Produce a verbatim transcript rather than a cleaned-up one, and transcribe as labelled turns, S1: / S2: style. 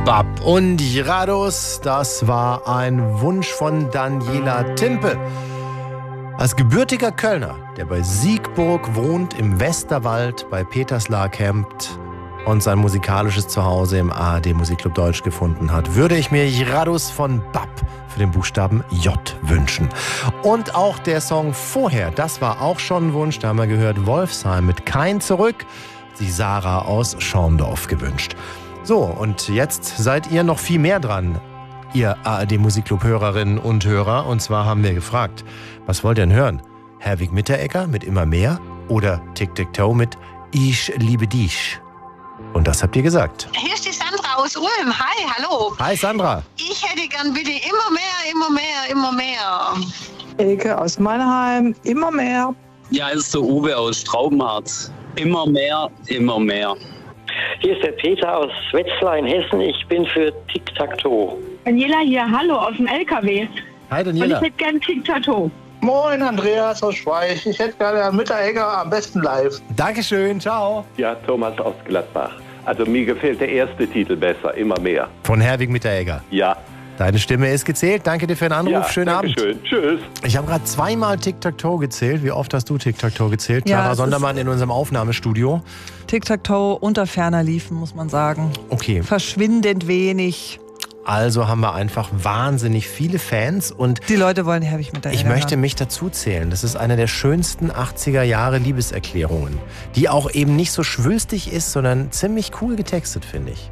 S1: Bab und Girados, das war ein Wunsch von Daniela Timpe. Als gebürtiger Kölner, der bei Siegburg wohnt, im Westerwald bei Peterslar campt und sein musikalisches Zuhause im A R D Musikclub Deutsch gefunden hat, würde ich mir Girados von Bab für den Buchstaben J wünschen. Und auch der Song vorher, das war auch schon ein Wunsch, da haben wir gehört, Wolfsheim mit Kein Zurück, sich Sarah aus Schorndorf gewünscht. So, und jetzt seid ihr noch viel mehr dran, ihr A R D Musikclub-Hörerinnen und Hörer. Und zwar haben wir gefragt, was wollt ihr denn hören? Herwig Mitteregger mit Immer mehr oder Tic-Tac-Toe mit Ich liebe dich? Und das habt ihr gesagt.
S2: Hier ist die Sandra aus Ulm. Hi, hallo.
S1: Hi Sandra.
S2: Ich hätte gern bitte immer mehr, immer mehr, immer mehr.
S3: Elke aus Mannheim, immer mehr.
S4: Ja, ist der Uwe aus Straubenharz. Immer mehr, immer mehr.
S5: Hier ist der Peter aus Wetzlar in Hessen. Ich bin für Tic-Tac-Toe.
S6: Daniela hier, hallo, aus dem L K W.
S1: Hi Daniela.
S6: Und ich hätte gern Tic-Tac-Toe.
S7: Moin, Andreas aus Schweich. Ich hätte gerne Herrn Mitteregger, am besten live.
S1: Dankeschön, ciao.
S8: Ja, Thomas aus Gladbach. Also mir gefällt der erste Titel besser, Immer mehr.
S1: Von Herwig Mitteregger.
S8: Ja.
S1: Deine Stimme ist gezählt. Danke dir für den Anruf.
S8: Ja,
S1: Schönen
S8: danke
S1: Abend.
S8: Schön. Tschüss.
S1: Ich habe gerade zweimal Tic-Tac-Toe gezählt. Wie oft hast du Tic-Tac-Toe gezählt?
S9: Ja,
S1: Clara
S9: es
S1: Sondermann in unserem Aufnahmestudio.
S9: Tic-Tac-Toe unter ferner liefen, muss man sagen.
S1: Okay.
S9: Verschwindend wenig.
S1: Also haben wir einfach wahnsinnig viele Fans und
S9: die Leute wollen Herwig Mitteregger.
S1: Ich möchte mich dazu zählen. Das ist eine der schönsten achtziger Jahre Liebeserklärungen, die auch eben nicht so schwülstig ist, sondern ziemlich cool getextet, finde ich.